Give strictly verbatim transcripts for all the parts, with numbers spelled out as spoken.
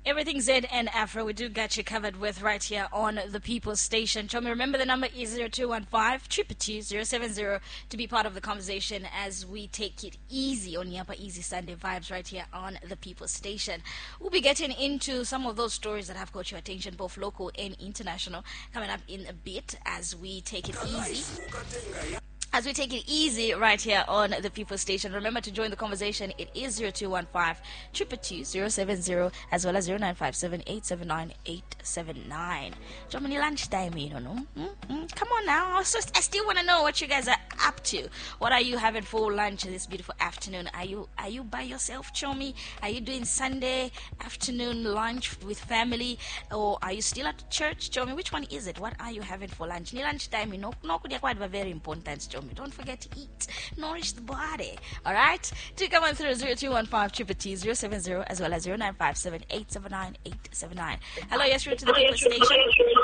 Everything Z and Afro, we do got you covered with right here on the People's Station. Show me, remember the number is zero two one five, two two two, zero seven zero to be part of the conversation as we take it easy on Yapa Easy Sunday vibes right here on the People's Station. We'll be getting into some of those stories that have caught your attention, both local and international, coming up in a bit as we take it easy. As we take it easy right here on the People's Station. Remember to join the conversation. It is zero two one five, two two two, zero seven zero as well as zero nine five seven, eight seven nine, eight seven nine. Germany lunchtime, you know. Mm-hmm. Come on now. So I still want to know what you guys are up to. What are you having for lunch this beautiful afternoon? Are you are you by yourself, Chomi? Are you doing Sunday afternoon lunch with family? Or are you still at church, Chomi? Which one is it? What are you having for lunch? Ni lunchtime, you know. No, quite very important, Chomi. Don't forget to eat. Nourish the body. Alright? Do come on through zero two one five, two two two, zero seven zero as well as zero nine five seven, eight seven nine, eight seven nine. Hello, yes, you're to the People's Station.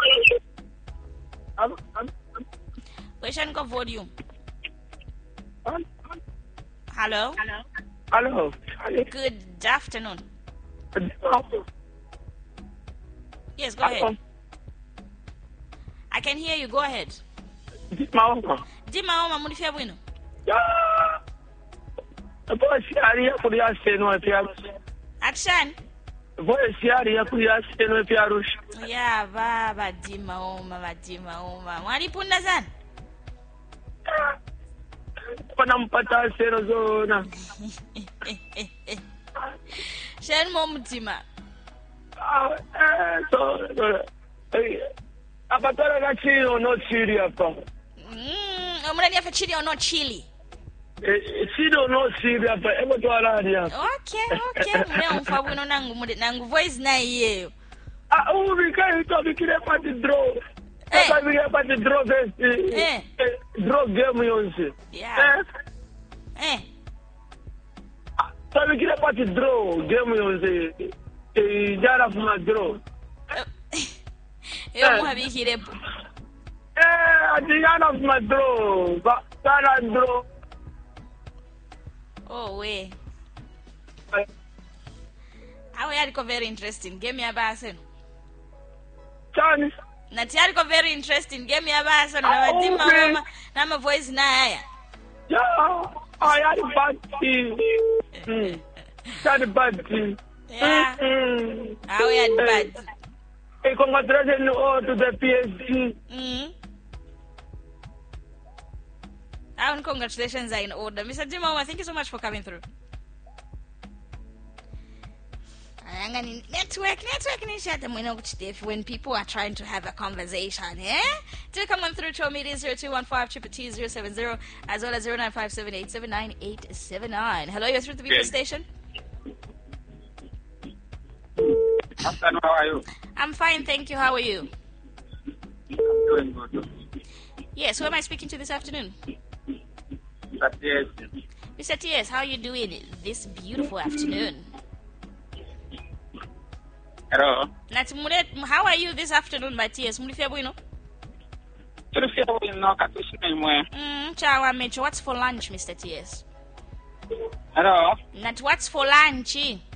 Um, um, Where's your volume? um, Hello? Hello. Good afternoon. Hello. Yes, go ahead. I can hear you. Go ahead. Mama. Dima Oma Munifia Bueno. Yeah. Boy, she are here for the Aseno Piarush. Action. Boy, she are here for the Aseno Piarush. Yeah, Baba Dima Oma, Dima Oma. Wadi Punda San? Panampata Serozona. Shen Mom Dima. Ah, so, Apatora Gachino, no Syria. Mm, I'm ready for chili or not chili. She don't know Syria, but I'm going to Okay, okay. Mwe mfabu no nangu mude nangu voice na ye. Ah, oh, we can't talk about the draw. I will about the draw best. Eh. Draw game, you see. Yeah. Eh. So we get about the draw game, you see. A jar of my draw. Yo muhabi hirepo. Eh, at the end of my draw, but that draw. Oh, way. How are very interesting? Give me a basin. Chance. Natiariko very interesting. Give me a basin. Na madima mama. Na my voice na haya. Yeah, I had a bad team. Mm. Had a bad team. Yeah. Mm. How are you bad? Hey, congratulations all to the P S G. Mm. Our congratulations are in order. Mister Dimama, thank you so much for coming through. Network, network, when people are trying to have a conversation, eh? Do come on through to our media zero two one five, two two two, zero seven zero as well as zero nine five seven, eight seven nine, eight seven nine. Hello, you're through the People's Station. Afternoon, how are you? I'm fine, thank you. How are you? I'm doing good. Yes, who am I speaking to this afternoon? Yes. Mister T S, how are you doing this beautiful afternoon? Hello. How are you this afternoon, my T S? Mulifia Bueno? Mm, Chawa Mecho, what's for lunch, Mister T S? Hello. Not what's for lunch?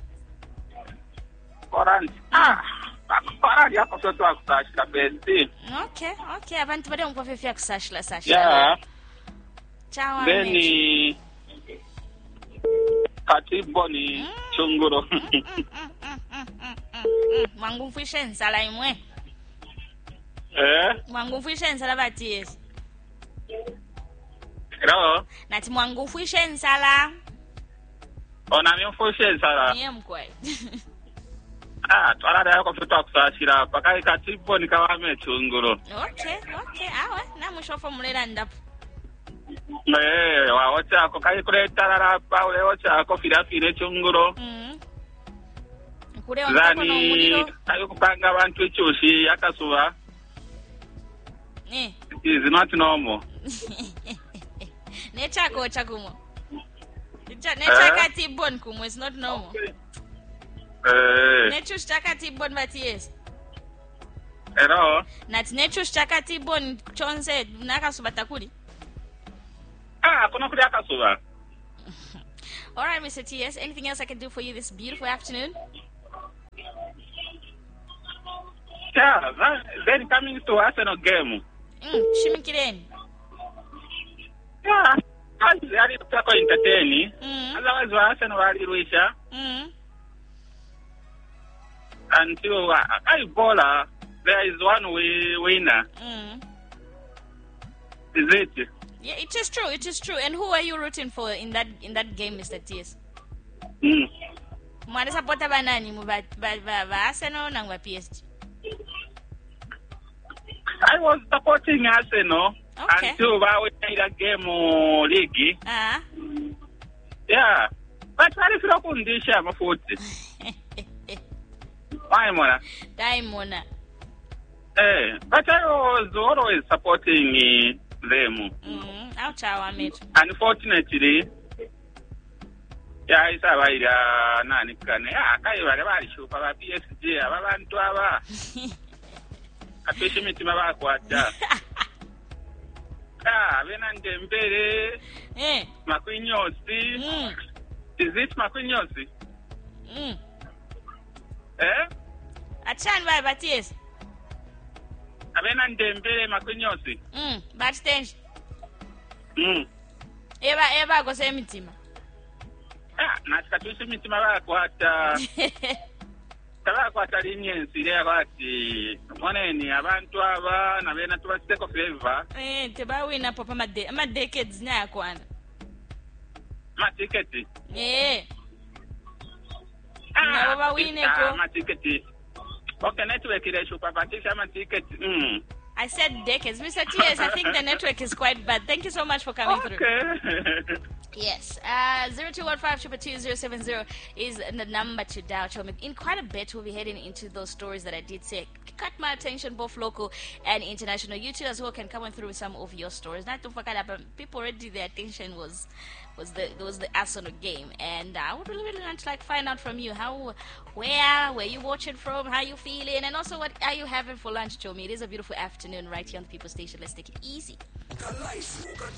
For lunch? Ah, for lunch, I have to touch the bed. Okay, okay. Abantu bade mukofefia kusashla sashla. Yeah. Chawa Then Mecho. Katiboni chunguro. Mwangu mfishe nsala imwe. Eh? Mwangu mfishe nsala ba T S. Hello. Nati mwangu mfishe nsala. Ona mi mfishe nsala. Niye mkwe. Ah, twala da yako futa kusashira pakai katiboni kawame chunguro. Okay, okay. Awe, na mushofa mulera ndapu. Eh, wa wacha ko kai kuleta la pa ule wacha ko firafire chunguro. Mm. Kule onako no muliro. Ayo kupanga abantu echoshi yakasuba. Eh. It is not normal. Nechako chakumo. Nechaka tibon kumo is not normal. Eh. Nechu chaka tibon but yes. Hello. Nat nechu chaka tibon chonse nakasuba takuli. Ah, kuna kuli yakasuba. All right, Mister T S. Anything else I can do for you this beautiful afternoon? Yeah, that, then coming to Arsenal game. Mm, Shimikireni. Yeah, as yali tutako entertain. Mm. Otherwise, Arsenal wali Luisha Mm. until uh, I bowler there is one way, winner. Mm. Is it? Yeah, it is true. It is true. And who are you rooting for in that in that game, Mister T S? Mm. Mwana supporter banani mu ba ba ba ba Arsenal na ba P S G. I was supporting Arsenal Okay. until we played a game uh, league. Ah. Yeah, but wali fila kundisha mafuti. Why mona? Daimona. Eh, but I was always supporting uh, them. Mm. Autawa mate. Unfortunately, yeah, isabaira nani kane. Ah, kai bale bali shupa ba P S G ababantu aba. Apeshi mitima bakwata. Ah, bena Ndembele. Eh. Makwinyosi. Mm. Is it Makwinyosi? Mm. Eh? Achani ba ba T S. Abena Ndembele Makwinyosi. Mm. Backstage. Mm. Eba eba go se mitima. Ah, nasikatushi mitima bakwata. Tabakwata linyensi lya bati. Moneni abantu aba na bena tubaseko flavor. Eh, teba wina papa made ama decades na kwana. Matiketi. Eh. Ah, Na baba wine ko. matiketi. Okay, network ile shupa patisha matiketi. Mm. I said decades. Mister T S, I think the network is quite bad. Thank you so much for coming through. Okay. Yes. Uh, zero two one five two two zero seven zero is the number to dial. In quite a bit, we'll be heading into those stories that I did say caught my attention, both local and international. You too as well can come on through with some of your stories. Not to forget about people already, their attention was was the was the Arsenal game, and I would really, really want to like find out from you how, where, where you watching from, how you feeling, and also what are you having for lunch, Chomi. It is a beautiful afternoon right here on the People Station. Let's take it easy.